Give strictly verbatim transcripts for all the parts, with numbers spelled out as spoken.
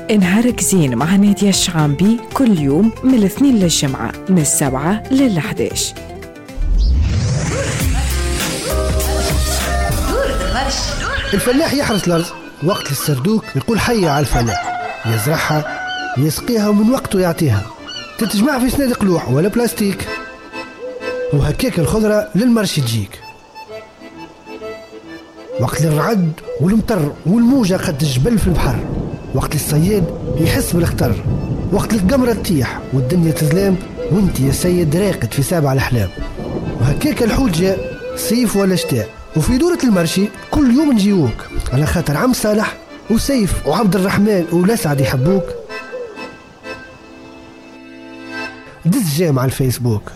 نهارك زين مع نادية الشعامبي كل يوم من الاثنين للجمعة من السبعة للحداش. الفلاح يحرس الأرض وقت السردوك يقول حي على الفلاح، يزرعها يسقيها ومن وقته يعطيها، تتجمع في صناديق لوح ولا بلاستيك، وهكاك الخضرة للمرش تجيك. وقت الرعد والمطر والموجة قد الجبل في البحر، وقت الصياد يحس بالخطر، وقت القمرة تطيح والدنيا تظلام وانت يا سيد راقد في سابع الأحلام. وهكاك الحوت جاء صيف ولا شتاء، وفي دورة المرشي كل يوم نجيوك على خاطر عم صالح وسيف وعبد الرحمن والأسعد يحبوك. دز جام على الفيسبوك.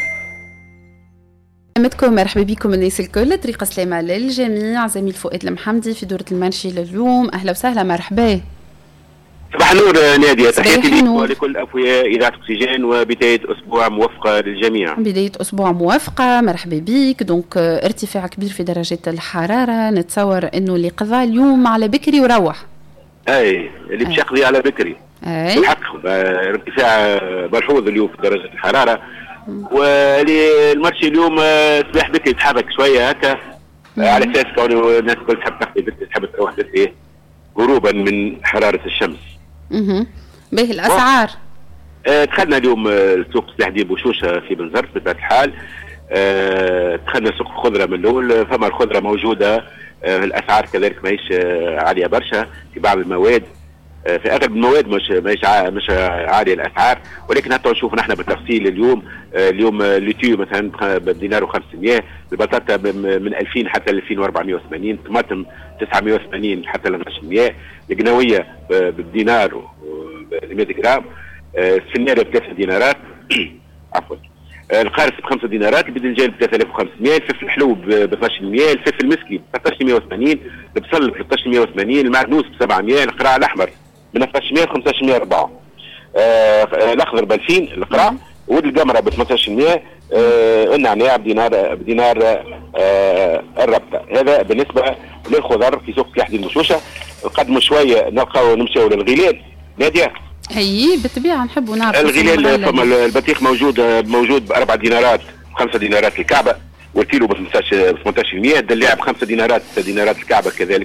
سلامتكم، مرحبا بكم الناس الكل. طريقة سلامة للجميع. زميل فؤاد المحمدي في دورة المرشي لليوم. أهلا وسهلا، مرحبا. صباح النور نادية، تحياتي لك ولكل أفوياء إذاعة أكسجين، وبداية أسبوع موفقة للجميع. بداية أسبوع موفقة، مرحبا بيك. دونك ارتفاع كبير في درجات الحرارة، نتصور أنه اللي قضى اليوم على بكري وروح. أي اللي باش يقضي على بكري. أي بالحق ارتفاع ملحوظ اليوم في درجة الحرارة، والمرشي اليوم صباح بكري تحرك شوية هكا على أساس كونه الناس الكل تحب تقضي بكري، تحب تروح بكري هروبا من حرارة الشمس. اها باهي. الأسعار اه دخلنا اليوم سوق سلاح دي بوشوشة في بنزرت بطبيعة الحال. اه دخلنا سوق الخضرة من الأول، فما الخضرة موجودة. اه الأسعار كذلك ماهيش اه عالية برشا في بعض المواد، اه في أغلب المواد مش ماهيش مش عالية الأسعار، ولكن حتى نشوف نحن بالتفصيل اليوم. اه اليوم الليتيو مثلا بدينار وخمسمية، البطاطا من ألفين حتى ألفين وأربعمية وثمانين، طماطم تسعمية وثمانين حتى لعشرمية، القناوية بالدينار مية جرام، السنارة بثلاثة دينارات عفوا، القارص بخمسة دينارات، الباذنجان بثلاثة آلاف وخمسمية، الفلفل الحلو ب اثناش مية، الفلفل المسكي ب ثلاثة عشر مية وثمانين، البصل ب ثلاثة عشر مية وثمانين، المعدنوس ب سبعمية، القراع الأحمر من اثناش مية ل خمسطاش مية وأربعة، الأخضر ب ألفين القراع، ود القمرة ب ثمانطاش مية، النعناع بدينار بدينار الربطة. هذا بالنسبة للخضر في سوق سلاح دي المشوشة. نقدموا شوية نلقاو نمشيو للغلال. نادية اي بالطبيعه نحبوا نعرف الغلال. فما البطيخ موجود موجود باربع دينارات بخمسه دينارات الكعبه، والكيلو ب ثمانطاش مية، الدلاع بخمسه دينارات ست دينارات الكعبه كذلك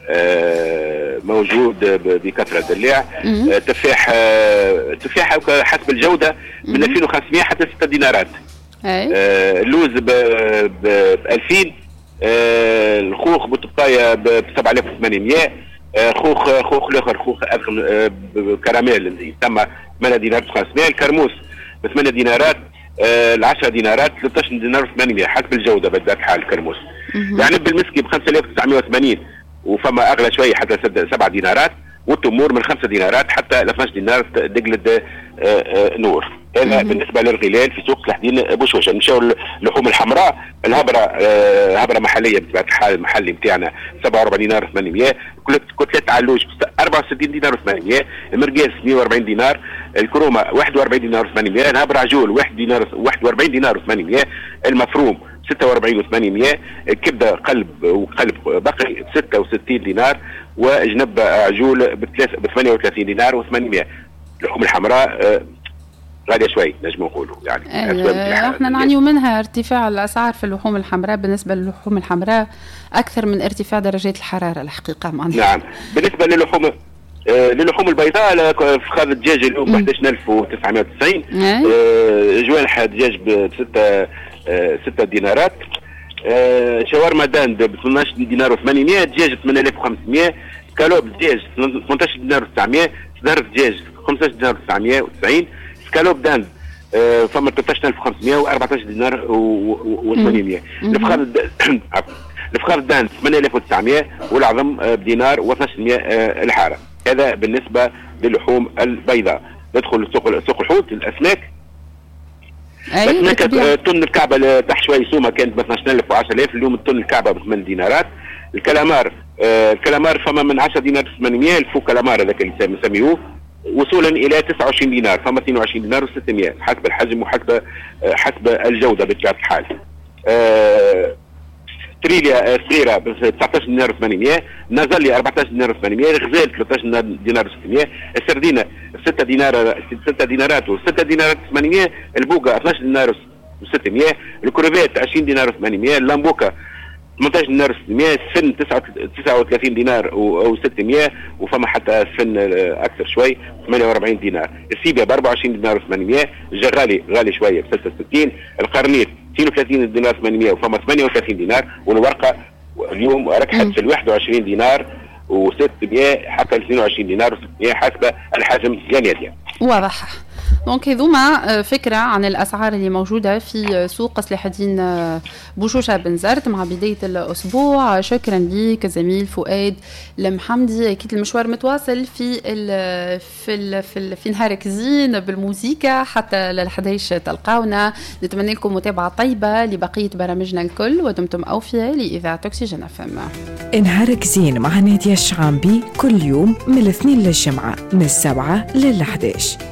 موجود بكثره الدلاع. تفاح تفاح حسب الجوده من ألفين وخمسمية حتى ستة دينارات. اللوز ب ألفين، الخوخ بالطبقايه ب سبعة آلاف وثمانمية، خوخ خوخ الاخر خوخ كراميل تم ثمانية دينارات وخمسمية، الكرموس ب ثمانية دينارات، ال عشرة دينارات، ثلاثة عشر دينار وثمانمية حسب الجوده بطبيعه الحال. الكرموس يعني بالمسكي ب خمسة آلاف وتسعمية وثمانين، وفما اغلى شويه حتى سبعة دينارات، والتمور من خمسة دينارات حتى اثناش دينار دقلة نور. هذا بالنسبه للغلال في سوق سلاح الدين بوشوشه. نمشيو اللحوم الحمراء، الهبره آه هبره محليه بطبيعه الحال، المحلي نتاعنا سبعة وأربعين دينار وثمانمية، كتلات علوش أربعة وستين دينار وثمانمية، المرقاس مية وأربعين دينار، الكرومه واحد وأربعين دينار وثمانمية، الهبره عجول واحد دينار واحد وأربعين دينار وثمانمية، المفروم ستة وأربعين وثمانمية، الكبده قلب وقلب بقري ستة وستين دينار، وجنب عجول ب ثمانية وثلاثين دينار وثمانمية. اللحوم الحمراء آه غالية شوي نجم نقولوا يعني. أه احنا نعانيوا منها ارتفاع الأسعار في اللحوم الحمراء. بالنسبة للحوم الحمراء أكثر من ارتفاع درجات الحرارة الحقيقة معنا. نعم. بالنسبة للحوم آه للحوم البيضاء، فخذ الدجاج اليوم ب أحد عشر ألف وتسعمية وتسعين، آه جوانح دجاج بستة آه ستة دينارات، آه شاورما داند ب اثناش دينار وثمانمية، دجاج ثمانية آلاف وخمسمية، كالوب دجاج ثمانية عشر دينار وتسعمية، صدر دجاج خمسة عشر دينار وتسعمية وتسعين، سكالوب داند آه فما ثلاثة عشر ألف وخمسمية وأربعة عشر دينار وثمانمية، الفخار الفخار داند ثمانية آلاف وتسعمية، والعظم آه بدينار واثناش مية آه الحاره. هذا بالنسبه للحوم البيضاء. ندخل سوق سوق الحوت الاسماك. الاسماك آه طن الكعبه تحت شوي سومه كانت ب اثناش ألف وعشرة آلاف، اليوم الطن الكعبه ب ثمانية دينارات. الكلامار آه الكلامار فما من عشرة دينار ثمانمية، الفو كلامار هذاك اللي نسميوه وصولا الى تسعة وعشرين دينار، فما اثنين وعشرين دينار وستمية حسب الحجم وحسب حسب الجوده بطبيعه الحال. أه تريليا صغيره ب تسعطاش دينار وثمانمائة، نازلي أربعطاش دينار وثمانمائة، الغزال ثلاثطاش دينار وستمائة، السردينه ستة دينار ستة دينارات و6 دينارات وثمانمائة، البوقه اثناش دينار وستمائة، الكروفيت عشرين دينار وثمانمائة، اللامبوكا ثمانطاش دينار وستمائة، السن تسعة وثلاثين دينار او ستمائة، وفما حتى السن اكثر شوي ثمانية وأربعين دينار، السيبيا ب أربعة وعشرين دينار وثمانمائة، الجغالي غالي شويه ب ستة وستين، القرنيط اثنين وثلاثين دينار وثمانمائة وفما ثمانية وثلاثين دينار، والورقه اليوم ركحت في ال واحد وعشرين دينار وستمائة حتى اثنين وعشرين دينار وستمائة حسب الحجم ينادي. واضح. دونك هذوما فكرة عن الأسعار اللي موجودة في سوق سلاح الدين بوشوشة بنزرت مع بداية الأسبوع. شكرا لك زميل فؤاد المحمدي. أكيد المشوار متواصل في ال في ال في, ال في نهارك زين بالموسيقى حتى للحدايش تلقاونا. نتمنى لكم متابعة طيبة لبقية برامجنا الكل ودمتم أوفياء لإذاعة أكسجين اف ام. نهارك زين مع نادية الشعامبي كل يوم من الاثنين للجمعة من السبعة للحداش.